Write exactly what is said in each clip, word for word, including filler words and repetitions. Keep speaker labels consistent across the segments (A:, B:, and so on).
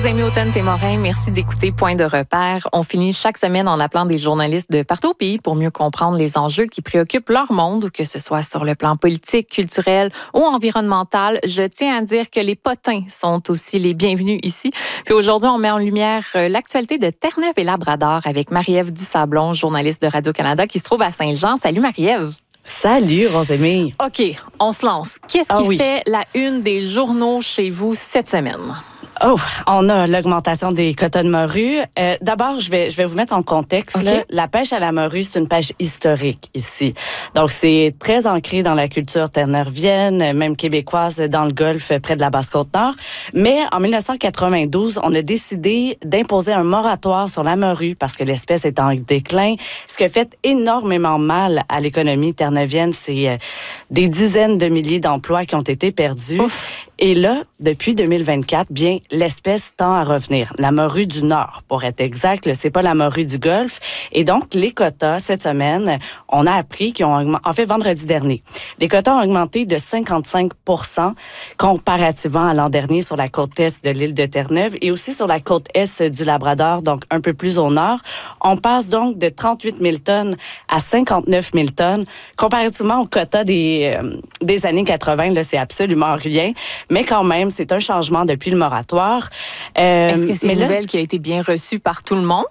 A: Amis Automne-Témorin, merci d'écouter Point de repère. On finit chaque semaine en appelant des journalistes de partout au pays pour mieux comprendre les enjeux qui préoccupent leur monde, que ce soit sur le plan politique, culturel ou environnemental. Je tiens à dire que les potins sont aussi les bienvenus ici. Puis aujourd'hui, on met en lumière l'actualité de Terre-Neuve et Labrador avec Marie-Ève Dusablon, journaliste de Radio-Canada qui se trouve à Saint-Jean. Salut Marie-Ève.
B: Salut, Rosémie.
A: OK, on se lance. Qu'est-ce qui
B: ah oui.
A: fait la une des journaux chez vous cette semaine?
B: Oh, on a l'augmentation des quotas de morue. Euh, D'abord, je vais, je vais vous mettre en contexte.
A: Okay.
B: Là. La pêche à la morue, c'est une pêche historique ici. Donc, c'est très ancré dans la culture terre-neuvienne, même québécoise, dans le Golfe, près de la Basse-Côte-Nord. Mais en dix-neuf cent quatre-vingt-douze, on a décidé d'imposer un moratoire sur la morue parce que l'espèce est en déclin, ce qui a fait énormément mal à l'économie terre-neuvienne. C'est euh, des dizaines de milliers d'emplois qui ont été perdus. Ouf. Et là, depuis deux mille vingt-quatre, bien, l'espèce tend à revenir. La morue du Nord, pour être exact, c'est pas la morue du Golfe. Et donc, les quotas, cette semaine, on a appris qu'ils ont augmenté, en fait, vendredi dernier, les quotas ont augmenté de cinquante-cinq pour cent comparativement à l'an dernier sur la côte est de l'île de Terre-Neuve et aussi sur la côte est du Labrador, donc un peu plus au nord. On passe donc de trente-huit mille tonnes à cinquante-neuf mille tonnes. Comparativement aux quotas des, euh, des années quatre-vingt, là, c'est absolument rien. Mais quand même, c'est un changement depuis le moratoire.
A: Euh, Est-ce que c'est une nouvelle qui a été bien reçue par tout le monde?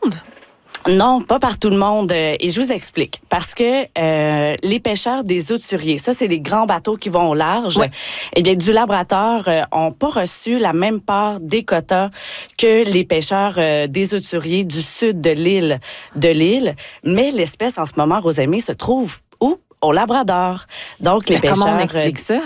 B: Non, pas par tout le monde. Et je vous explique. Parce que euh, les pêcheurs des hauturiers, ça, c'est des grands bateaux qui vont au large. Ouais. Eh bien, du Labrador, euh, ont pas reçu la même part des quotas que les pêcheurs euh, des hauturiers du sud de l'île de l'île. Mais l'espèce, en ce moment, Rosémie, se trouve où? Au Labrador. Donc, les
A: Mais
B: pêcheurs...
A: Comment on explique ça?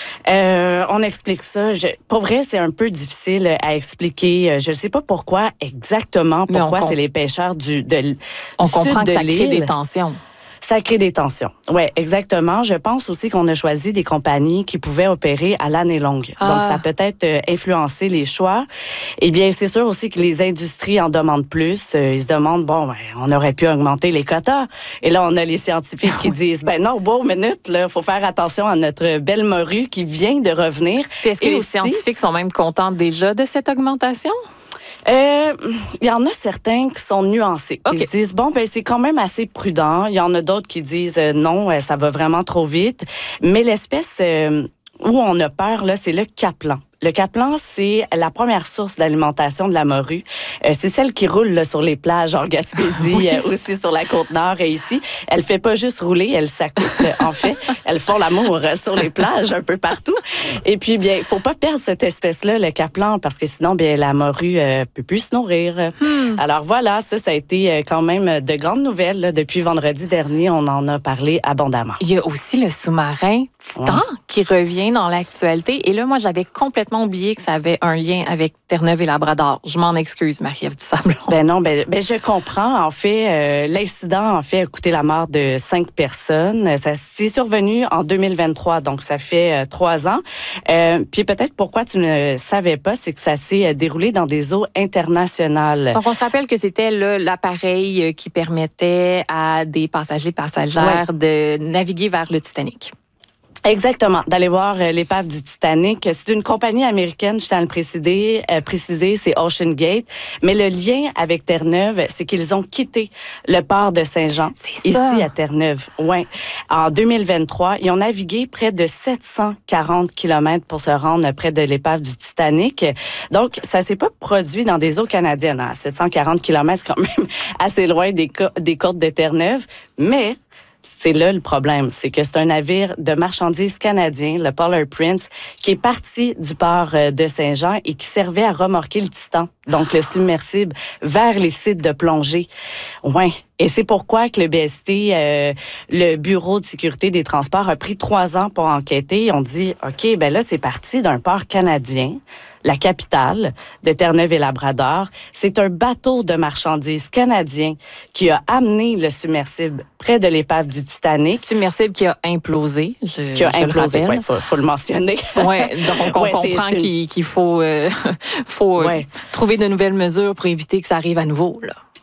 B: Euh, on explique ça. Je, pour vrai, c'est un peu difficile à expliquer. Je ne sais pas pourquoi exactement, pourquoi c'est les pêcheurs du, de, du
A: on
B: sud
A: comprend
B: de
A: que ça
B: l'île.
A: crée des tensions.
B: Ça crée des tensions. Oui, exactement. Je pense aussi qu'on a choisi des compagnies qui pouvaient opérer à l'année longue. Ah. Donc, ça a peut-être euh, influencé les choix. Eh bien, c'est sûr aussi que les industries en demandent plus. Euh, ils se demandent, bon, ben, on aurait pu augmenter les quotas. Et là, on a les scientifiques qui disent, ben non, bon, minute, là, faut faire attention à notre belle morue qui vient de revenir.
A: Puis est-ce que
B: Et
A: les
B: aussi,
A: scientifiques sont même contents déjà de cette augmentation?
B: Il euh, y en a certains qui sont nuancés, qui
A: okay.
B: se disent, bon, ben c'est quand même assez prudent. Il y en a d'autres qui disent, euh, non, ça va vraiment trop vite. Mais l'espèce euh, où on a peur, là, c'est le caplan. Le caplan, c'est la première source d'alimentation de la morue. Euh, c'est celle qui roule là, sur les plages en Gaspésie, oui. euh, aussi sur la Côte-Nord et ici. Elle fait pas juste rouler, elle s'accouple. En fait, elles font l'amour euh, sur les plages un peu partout. Et puis, bien, il faut pas perdre cette espèce-là, le caplan, parce que sinon, bien, la morue euh, peut plus se nourrir. Hmm. Alors voilà, ça, ça a été euh, quand même de grandes nouvelles. Là, depuis vendredi dernier, on en a parlé abondamment.
A: Il y a aussi le sous-marin Titan ouais. qui revient dans l'actualité. Et là, moi, j'avais complètement oublié que ça avait un lien avec Terre-Neuve et Labrador. Je m'en excuse, Marie-Ève Dusablon.
B: Ben non, ben, ben je comprends. En fait, euh, l'incident en fait a coûté la mort de cinq personnes. Ça s'est survenu en deux mille vingt-trois, donc ça fait euh, trois ans. Euh, puis peut-être pourquoi tu ne savais pas, c'est que ça s'est déroulé dans des eaux internationales.
A: Donc on se rappelle que c'était là, l'appareil qui permettait à des passagers passagères ouais. de naviguer vers le Titanic.
B: Exactement, d'aller voir euh, l'épave du Titanic. C'est une compagnie américaine, je tiens à le préciser, euh, préciser, c'est Ocean Gate. Mais le lien avec Terre-Neuve, c'est qu'ils ont quitté le port de Saint-Jean, ici à Terre-Neuve. Ouais. En deux mille vingt-trois, ils ont navigué près de sept cent quarante kilomètres pour se rendre près de l'épave du Titanic. Donc, ça s'est pas produit dans des eaux canadiennes. Hein. sept cent quarante kilomètres, c'est quand même assez loin des, co- des côtes de Terre-Neuve. Mais... c'est là le problème, c'est que c'est un navire de marchandises canadien, le Polar Prince, qui est parti du port de Saint-Jean et qui servait à remorquer le Titan, donc le submersible, vers les sites de plongée. Ouais. Et c'est pourquoi que le B S T, euh, le Bureau de sécurité des transports, a pris trois ans pour enquêter. On dit, OK, ben là, c'est parti d'un port canadien, la capitale de Terre-Neuve et Labrador. C'est un bateau de marchandises canadien qui a amené le submersible près de l'épave du Titanic.
A: Submersible qui a implosé, je,
B: qui a
A: je
B: implosé,
A: le
B: oui, il faut, faut le mentionner.
A: Oui, donc on
B: ouais,
A: comprend
B: c'est, c'est
A: qu'il, qu'il faut, euh, faut
B: ouais.
A: trouver de nouvelles mesures pour éviter que ça arrive à nouveau, là.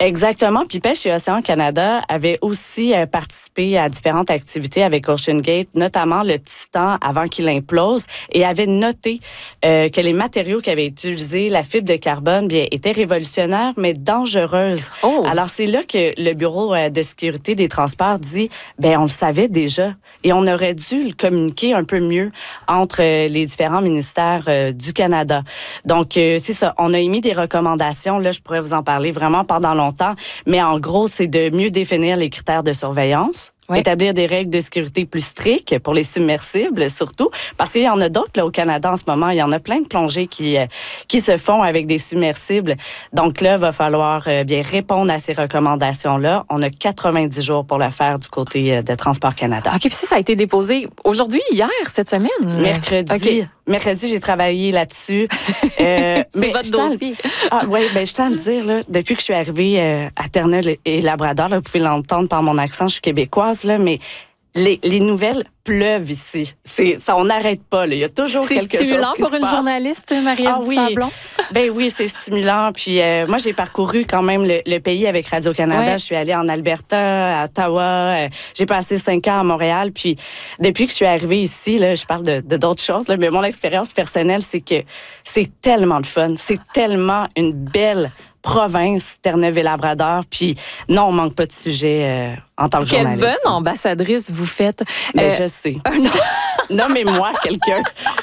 B: Exactement. Puis Pêche et Océan Canada avait aussi euh, participé à différentes activités avec OceanGate, notamment le Titan avant qu'il implose, et avait noté euh, que les matériaux qui avaient été utilisés, la fibre de carbone, bien, étaient révolutionnaires, mais dangereuses.
A: Oh.
B: Alors, c'est là que le Bureau euh, de sécurité des transports dit, bien, on le savait déjà, et on aurait dû le communiquer un peu mieux entre euh, les différents ministères euh, du Canada. Donc, euh, c'est ça. On a émis des recommandations. Là, je pourrais vous en parler vraiment pendant longtemps. Mais en gros, c'est de mieux définir les critères de surveillance. Oui. Établir des règles de sécurité plus strictes pour les submersibles, surtout. Parce qu'il y en a d'autres là, au Canada en ce moment. Il y en a plein de plongées qui, euh, qui se font avec des submersibles. Donc là, il va falloir euh, bien répondre à ces recommandations-là. On a quatre-vingt-dix jours pour le faire du côté euh, de Transport Canada.
A: OK, puis ça, ça a été déposé aujourd'hui, hier, cette semaine?
B: Mercredi. Okay. Mercredi, j'ai travaillé là-dessus.
A: Euh, c'est mais votre dossier.
B: Ah oui, ben je tiens à le dire, là, depuis que je suis arrivée euh, à Terre-Neuve et Labrador, là, vous pouvez l'entendre par mon accent, je suis québécoise, là, mais les, les nouvelles pleuvent ici. C'est, ça, on n'arrête pas. Là. Il y a toujours
A: c'est
B: quelque chose qui se passe.
A: C'est stimulant pour une journaliste, Marie-Ève
B: ah, oui.
A: Sablon?
B: Ben oui, c'est stimulant. Puis euh, moi, j'ai parcouru quand même le, le pays avec Radio-Canada. Ouais. Je suis allée en Alberta, à Ottawa. Euh, j'ai passé cinq ans à Montréal. Puis depuis que je suis arrivée ici, là, je parle de, de d'autres choses, là, mais mon expérience personnelle, c'est que c'est tellement de fun. C'est tellement une belle province, Terre-Neuve et Labrador. Puis non, on manque pas de sujet euh, en tant que
A: Quelle
B: journaliste.
A: Quelle bonne ambassadrice vous faites.
B: Ben, euh, je sais. Nommez-moi quelqu'un.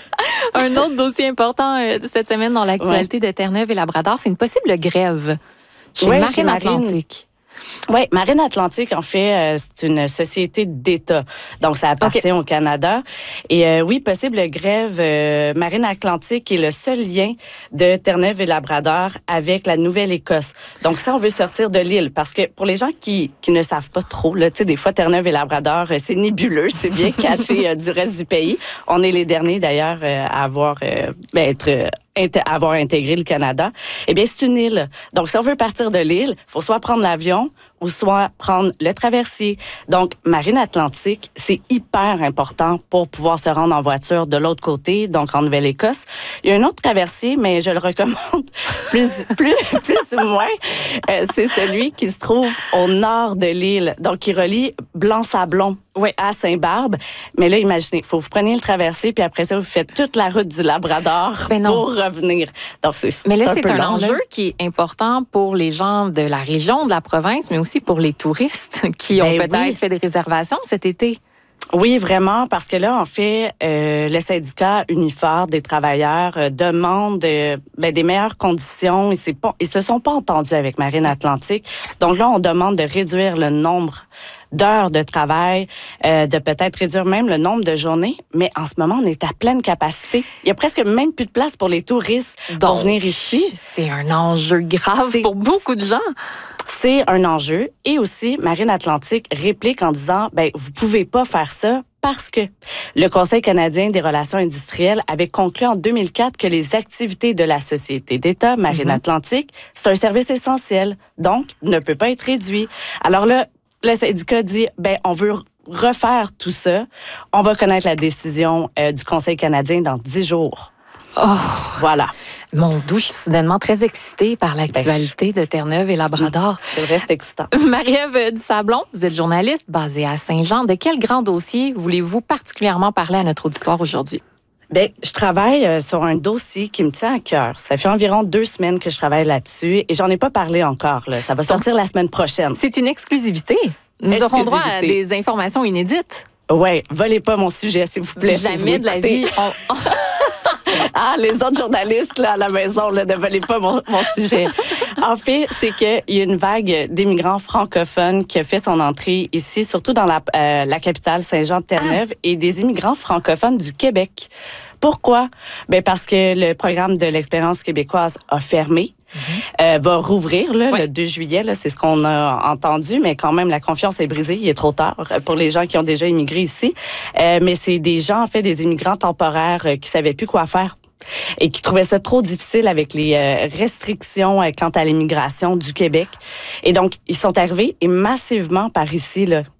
A: Un autre dossier important euh, de cette semaine dans l'actualité ouais. de Terre-Neuve et Labrador, c'est une possible grève chez ouais, Marine Atlantique.
B: Oui, Marine Atlantique, en fait, euh, c'est une société d'État. Donc, ça appartient okay. au Canada. Et euh, oui, possible grève, euh, Marine Atlantique est le seul lien de Terre-Neuve et Labrador avec la Nouvelle-Écosse. Donc, ça, on veut sortir de l'île. Parce que pour les gens qui, qui ne savent pas trop, là, tu sais, des fois, Terre-Neuve et Labrador, euh, c'est nébuleux, c'est bien caché euh, du reste du pays. On est les derniers, d'ailleurs, euh, à avoir, euh, ben, être... Euh, avoir intégré le Canada, eh bien, c'est une île. Donc, si on veut partir de l'île, il faut soit prendre l'avion ou soit prendre le traversier. Donc, Marine Atlantique, c'est hyper important pour pouvoir se rendre en voiture de l'autre côté, donc en Nouvelle-Écosse. Il y a un autre traversier, mais je le recommande plus, plus, plus ou moins. Euh, c'est celui qui se trouve au nord de l'île, donc qui relie Blanc-Sablon oui. à Saint-Barbe. Mais là, imaginez, il faut que vous preniez le traversier, puis après ça, vous faites toute la route du Labrador ben pour revenir. Donc, c'est,
A: mais là,
B: c'est un,
A: c'est
B: peu
A: un
B: long,
A: enjeu
B: là.
A: qui est important pour les gens de la région, de la province, mais aussi pour les touristes qui ben ont peut-être oui. fait des réservations cet été.
B: Oui, vraiment, parce que là, en fait, euh, le syndicat Unifor des travailleurs euh, demande euh, ben, des meilleures conditions. Ils ne se sont pas entendus avec Marine Atlantique. Donc là, on demande de réduire le nombre d'heures de travail, euh, de peut-être réduire même le nombre de journées. Mais en ce moment, on est à pleine capacité. Il y a presque même plus de place pour les touristes
A: Donc,
B: pour venir ici.
A: C'est un enjeu grave c'est, pour beaucoup de gens.
B: C'est un enjeu. Et aussi, Marine Atlantique réplique en disant, ben vous pouvez pas faire ça parce que le Conseil canadien des relations industrielles avait conclu en deux mille quatre que les activités de la société d'État, Marine mm-hmm. Atlantique, c'est un service essentiel, donc ne peut pas être réduit. Alors là, le syndicat dit, ben on veut refaire tout ça. On va connaître la décision euh, du Conseil canadien dans dix jours.
A: Oh,
B: voilà.
A: Mon doux, je suis soudainement très excitée par l'actualité ben, de Terre-Neuve et Labrador.
B: C'est vrai, c'est excitant.
A: Marie-Ève Sablon, vous êtes journaliste basée à Saint-Jean. De quel grand dossier voulez-vous particulièrement parler à notre auditoire aujourd'hui?
B: Bien, je travaille euh, sur un dossier qui me tient à cœur. Ça fait environ deux semaines que je travaille là-dessus et j'en ai pas parlé encore. Là. Ça va sortir Donc, la semaine prochaine.
A: C'est une exclusivité. Nous exclusivité. aurons droit à des informations inédites.
B: Oui, volez pas mon sujet, s'il vous plaît.
A: Jamais de la vie. On...
B: Ah, les autres journalistes là, à la maison, là, ne volez pas mon, mon sujet. En fait, c'est qu'il y a une vague d'immigrants francophones qui a fait son entrée ici, surtout dans la, euh, la capitale Saint-Jean-de-Terre-Neuve, ah. et des immigrants francophones du Québec. Pourquoi? Ben parce que le programme de l'expérience québécoise a fermé. Mm-hmm. Euh, va rouvrir là, ouais. le deux juillet, là, c'est ce qu'on a entendu, mais quand même, la confiance est brisée. Il est trop tard pour les gens qui ont déjà immigré ici. Euh, mais c'est des gens, en fait, des immigrants temporaires euh, qui savaient plus quoi faire et qui trouvaient ça trop difficile avec les euh, restrictions euh, quant à l'immigration du Québec. Et donc, ils sont arrivés et massivement par ici, là,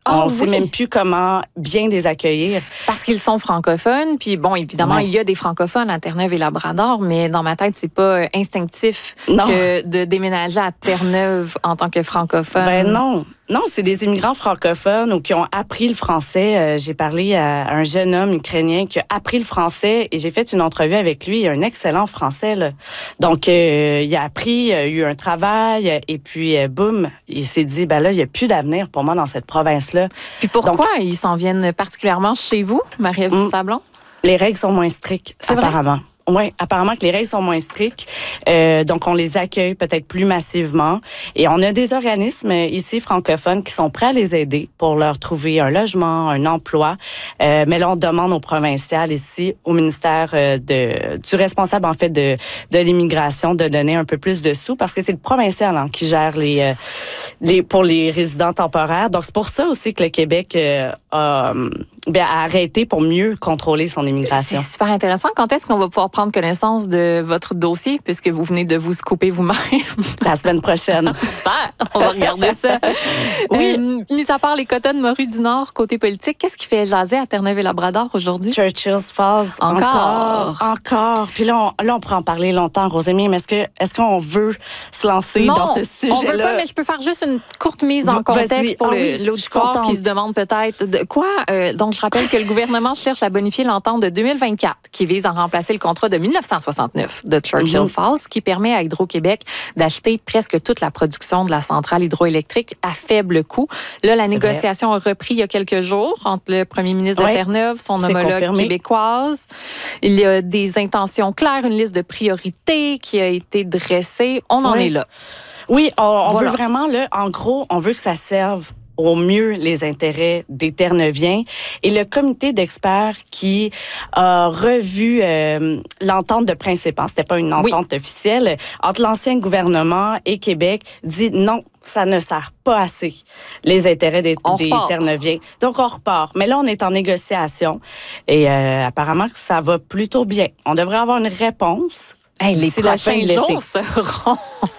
B: On ne
A: Oh,
B: sait
A: oui.
B: même plus comment bien les accueillir.
A: Parce qu'ils sont francophones, puis bon, évidemment,
B: Ouais.
A: il y a des francophones à Terre-Neuve et Labrador, mais dans ma tête, c'est pas euh, instinctif
B: Non.
A: que de déménager à Terre-Neuve en tant que francophone.
B: Ben non. Non, c'est des immigrants francophones ou qui ont appris le français. Euh, j'ai parlé à un jeune homme ukrainien qui a appris le français et j'ai fait une entrevue avec lui. Il a un excellent français, là. Donc, euh, il a appris, il a eu un travail et puis, euh, boum, il s'est dit, ben là, il n'y a plus d'avenir pour moi dans cette province-là.
A: Puis pourquoi
B: Donc,
A: ils s'en viennent particulièrement chez vous, Marie-Ève
B: Mm.
A: Dusablon?
B: les règles sont moins strictes,
A: C'est vrai?
B: apparemment. Oui, apparemment que les règles sont moins strictes. Euh, donc, on les accueille peut-être plus massivement. Et on a des organismes ici francophones qui sont prêts à les aider pour leur trouver un logement, un emploi. Euh, mais là, on demande aux provinciales ici, au ministère euh, de, du responsable, en fait, de, de l'immigration, de donner un peu plus de sous parce que c'est le provincial hein, qui gère les, euh, les, pour les résidents temporaires. Donc, c'est pour ça aussi que le Québec euh, a, bien, a arrêté pour mieux contrôler son immigration.
A: C'est super intéressant. Quand est-ce qu'on va pouvoir prendre connaissance de votre dossier, puisque vous venez de vous scooper vous-même?
B: La semaine prochaine.
A: Super! On va regarder ça.
B: Oui.
A: Euh, mis à part les quotas de Morue du Nord, côté politique, qu'est-ce qui fait jaser à Terre-Neuve et Labrador aujourd'hui?
B: Churchill's Falls.
A: Encore.
B: Encore. Encore. Puis là on, là, on pourrait en parler longtemps, Rosémie, mais est-ce que est-ce qu'on veut se lancer
A: Non,
B: dans ce
A: on veut
B: sujet-là?
A: pas, mais je peux faire juste une courte mise en
B: Va-
A: contexte
B: vas-y.
A: pour
B: Ah
A: le-
B: oui, je suis
A: l'auditoire
B: contente.
A: qui se demande peut-être de quoi. Euh, donc, je rappelle que le gouvernement cherche à bonifier l'entente de deux mille vingt-quatre qui vise à remplacer le contrat de mille neuf cent soixante-neuf de Churchill
B: Mhm.
A: Falls qui permet à Hydro-Québec d'acheter presque toute la production de la centrale hydroélectrique à faible coût. Là, la
B: C'est
A: négociation a repris il y a quelques jours entre le premier ministre de
B: Ouais,
A: Terre-Neuve, son
B: c'est
A: homologue
B: confirmé.
A: québécoise. Il y a des intentions claires, une liste de priorités qui a été dressée. On en
B: Ouais.
A: est là.
B: Oui, on, on
A: Voilà.
B: veut vraiment, là, en gros, on veut que ça serve au mieux les intérêts des Terre-Neuviens. Et le comité d'experts qui a revu euh, l'entente de principe, hein, c'était pas une
A: Oui.
B: entente officielle, entre l'ancien gouvernement et Québec, dit non, ça ne sert pas assez les intérêts des,
A: On
B: des
A: repart.
B: Terre-Neuviens. Donc, on repart. Mais là, on est en négociation et euh, apparemment que ça va plutôt bien. On devrait avoir une réponse.
A: Hey, les
B: d'ici la fin
A: prochains
B: de l'été.
A: jours seront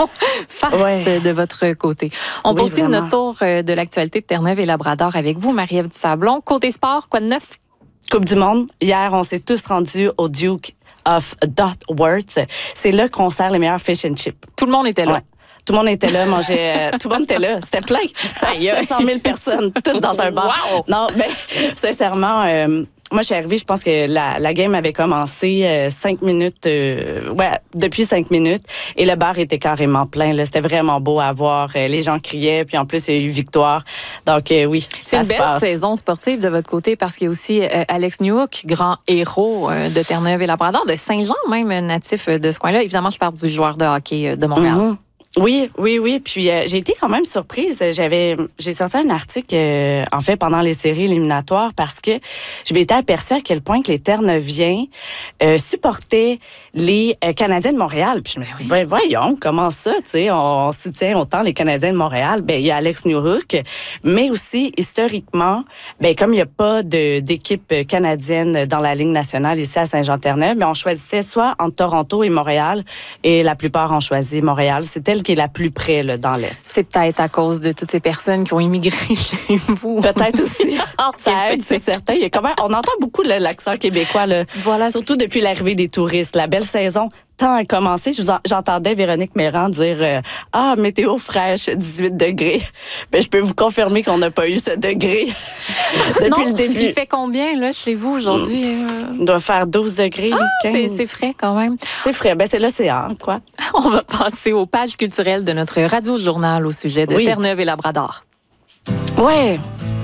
A: fastes
B: Ouais.
A: de votre côté. On
B: Oui,
A: poursuit
B: vraiment.
A: notre tour euh, de l'actualité de Terre-Neuve et Labrador avec vous, Marie-Ève Dusablon. Côté sport, quoi de neuf?
B: Coupe du Monde. Hier, on s'est tous rendus au Duke of Dotworth. C'est là qu'on sert les meilleurs fish and chips.
A: Tout le monde était là.
B: Ouais. Tout le monde était là, mangeait. euh, tout le monde était là. C'était plein.
A: Aïe, aïe.
B: cinq cent mille personnes, toutes dans un bar.
A: Wow!
B: Non, mais sincèrement, euh, moi, je suis arrivée, je pense que la, la game avait commencé euh, cinq minutes, euh, ouais, depuis cinq minutes, et le bar était carrément plein. Là. C'était vraiment beau à voir. Euh, les gens criaient, puis en plus, il y a eu victoire. Donc, euh, oui,
A: C'est
B: ça
A: une
B: se
A: belle
B: passe.
A: saison sportive de votre côté parce qu'il y a aussi euh, Alex Newhook, grand héros euh, de Terre-Neuve et Labrador, de Saint-Jean même, natif euh, de ce coin-là. Évidemment, je parle du joueur de hockey euh, de Montréal.
B: Mhm. Oui, oui, oui. Puis euh, j'ai été quand même surprise. J'avais, j'ai sorti un article euh, en fait pendant les séries éliminatoires parce que je m'étais aperçue à quel point que les Terre-Neuviens euh, supportaient les euh, Canadiens de Montréal. Puis je me suis dit, ben, voyons, comment ça, tu sais, on, on soutient autant les Canadiens de Montréal. Ben il y a Alex Newhook, mais aussi historiquement, ben comme il n'y a pas de d'équipe canadienne dans la Ligue nationale ici à Saint-Jean-Terre-Neuve, mais on choisissait soit entre Toronto et Montréal, et la plupart ont choisi Montréal. C'est elle qui est la plus près là, dans l'Est.
A: C'est peut-être à cause de toutes ces personnes qui ont immigré chez vous.
B: Peut-être aussi.
A: Ah,
B: Ça aide, c'est certain. Il y a quand même, on entend beaucoup là, l'accent québécois, là,
A: Voilà.
B: surtout depuis l'arrivée des touristes. La belle saison tend à commencer. Je vous en- j'entendais Véronique Méran dire euh, Ah, météo fraîche, dix-huit degrés. Mais je peux vous confirmer qu'on n'a pas eu ce degré depuis
A: Non,
B: le début.
A: il fait combien là chez vous aujourd'hui? euh?
B: On doit faire douze degrés,
A: C'est
B: quinze.
A: c'est frais quand même.
B: C'est frais. Ben, c'est l'océan, quoi.
A: On va passer aux pages culturelles de notre radio-journal au sujet de
B: Oui.
A: Terre-Neuve et Labrador.
B: Ouais.